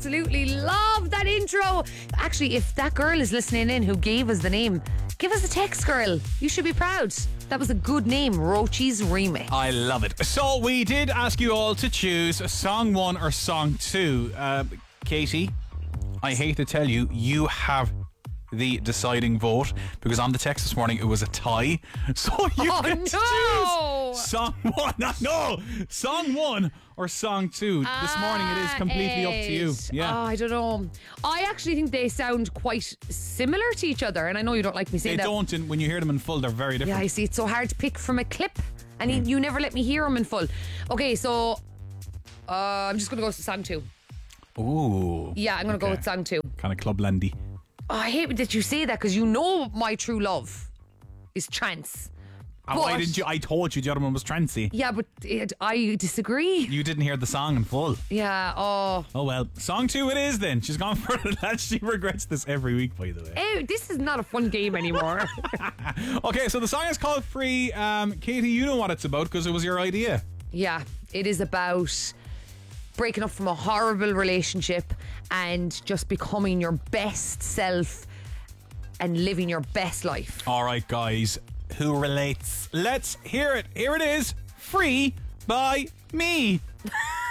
absolutely love that intro. Actually, if that girl is listening in who gave us the name, give us a text, girl. You should be proud. That was a good name, Rochi's Remix. I love it. So we did ask you all to choose song 1 or song 2. Katie, I hate to tell you, you have the deciding vote, because on the text this morning it was a tie. So you get to choose song 1. No, song 1 or song 2. This morning it is completely up to you. Yeah. I don't know. I actually think they sound quite similar to each other, and I know you don't like me saying They that. don't, and when you hear them in full, they're very different. Yeah, I see. It's so hard to pick from a clip, and you never let me hear them in full. Okay, so I'm just going to go to song 2. Ooh. Yeah, I'm going to go with song 2. Kind of clublandy. Oh, I hate that you say that, because you know my true love is trance. Why didn't you? I told you the other one was trancey. Yeah, but I disagree. You didn't hear the song in full. Yeah, oh well, song 2 it is then. She's gone for it. She regrets this every week, by the way. Ew, this is not a fun game anymore. Okay, so the song is called Free. Katie, you know what it's about because it was your idea. Yeah, it is about breaking up from a horrible relationship and just becoming your best self and living your best life. All right, guys, who relates? Let's hear it. Here it is, Free by Me.